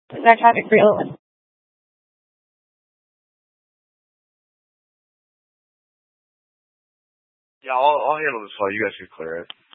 Is that traffic real? Yeah, I'll handle this while you guys can clear it.